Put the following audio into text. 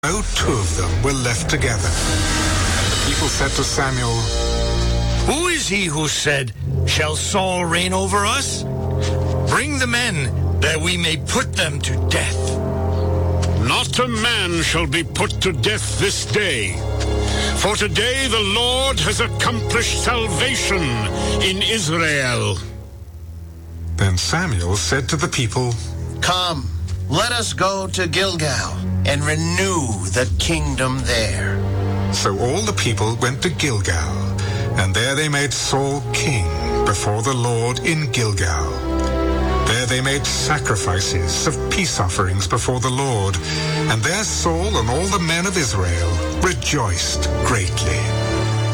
No two of them were left together. And the people said to Samuel, "Who is he who said, 'Shall Saul reign over us?' Bring the men, that we may put them to death." "Not a man shall be put to death this day. For today the Lord has accomplished salvation in Israel." Then Samuel said to the people, "Come, let us go to Gilgal and renew the kingdom there." So all the people went to Gilgal, and there they made Saul king before the Lord in Gilgal. There they made sacrifices of peace offerings before the Lord, and there Saul and all the men of Israel rejoiced greatly.